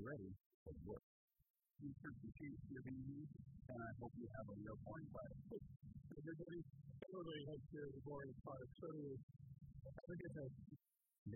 ready for work. You appreciate your being, and I hope you have a real morning by it. Everybody has shared the boring product. So have a good day.